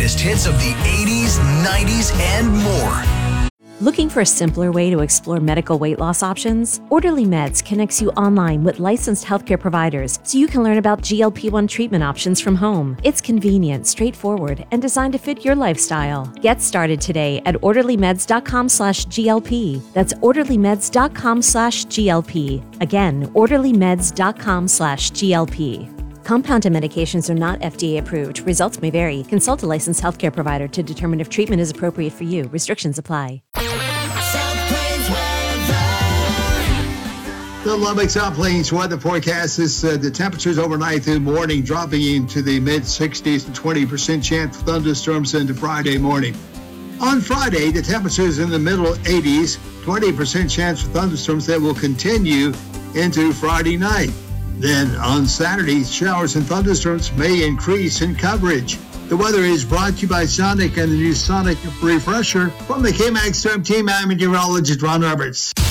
greatest hits of the 80s, 90s, and more. Looking for a simpler way to explore medical weight loss options? Orderly Meds connects you online with licensed healthcare providers so you can learn about GLP-1 treatment options from home. It's convenient, straightforward, and designed to fit your lifestyle. Get started today at orderlymeds.com/GLP. That's orderlymeds.com/GLP. Again, orderlymeds.com/GLP. Compounded medications are not FDA approved. Results may vary. Consult a licensed healthcare provider to determine if treatment is appropriate for you. Restrictions apply. The Lubbock South Plains weather forecast is the temperatures overnight through morning dropping into the mid-60s and 20% chance of thunderstorms into Friday morning. On Friday, the temperatures in the middle 80s, 20% chance for thunderstorms that will continue into Friday night. Then on Saturday, showers and thunderstorms may increase in coverage. The weather is brought to you by Sonic and the new Sonic Refresher. From the KMAX Storm Team, I'm meteorologist Ron Roberts.